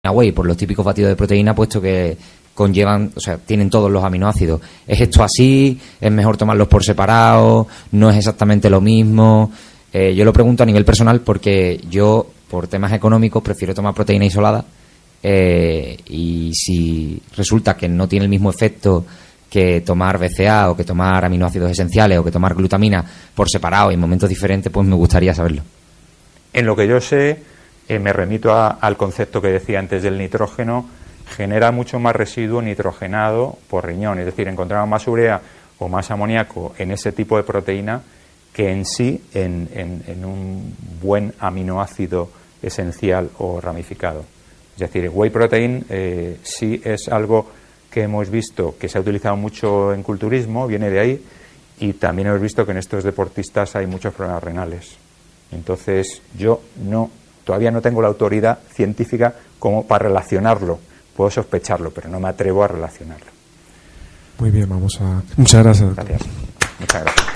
whey por los típicos batidos de proteína, puesto que conllevan, o sea, tienen todos los aminoácidos. ¿Es esto así? ¿Es mejor tomarlos por separado? ¿No es exactamente lo mismo? Yo lo pregunto a nivel personal porque yo, por temas económicos, prefiero tomar proteína isolada, y si resulta que no tiene el mismo efecto que tomar BCA o que tomar aminoácidos esenciales o que tomar glutamina por separado y en momentos diferentes, pues me gustaría saberlo. En lo que yo sé, me remito al concepto que decía antes del nitrógeno, genera mucho más residuo nitrogenado por riñón, es decir, encontramos más urea o más amoníaco en ese tipo de proteína que en sí en un buen aminoácido esencial o ramificado. Es decir, whey protein sí es algo que hemos visto que se ha utilizado mucho en culturismo, viene de ahí, y también hemos visto que en estos deportistas hay muchos problemas renales. Entonces yo todavía no tengo la autoridad científica como para relacionarlo. Puedo sospecharlo, pero no me atrevo a relacionarlo. Muy bien, muchas gracias. Gracias. Muchas gracias.